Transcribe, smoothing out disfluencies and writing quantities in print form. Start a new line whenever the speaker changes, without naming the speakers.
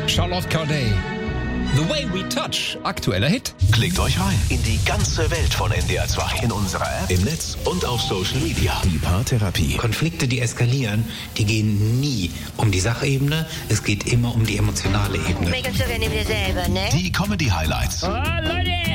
Charlotte Corday. The Way We Touch, aktueller Hit.
Klickt euch rein in die ganze Welt von NDR 2. In unserer App, im Netz und auf Social Media. Die Paartherapie.
Konflikte, die eskalieren, die gehen nie um die Sachebene. Es geht immer um die emotionale Ebene.
Regelst du gerne wieder selber, ne?
Die Comedy-Highlights.
Oh, Leute!